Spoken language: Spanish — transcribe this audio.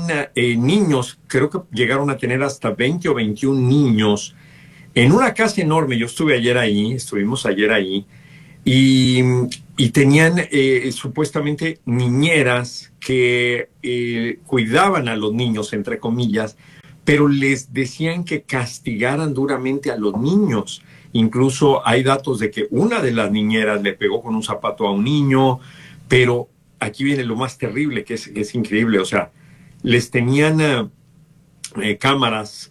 niños, creo que llegaron a tener hasta 20 o 21 niños en una casa enorme. Yo estuve ayer ahí, estuvimos ayer ahí, y, y tenían supuestamente niñeras que cuidaban a los niños, entre comillas, pero les decían que castigaran duramente a los niños. Incluso hay datos de que una de las niñeras le pegó con un zapato a un niño, pero aquí viene lo más terrible, que es increíble. O sea, les tenían cámaras